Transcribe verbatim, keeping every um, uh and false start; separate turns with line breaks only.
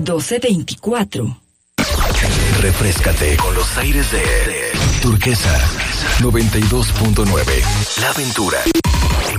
doce veinticuatro.
Refréscate con los aires de Turquesa noventa y dos punto nueve. La aventura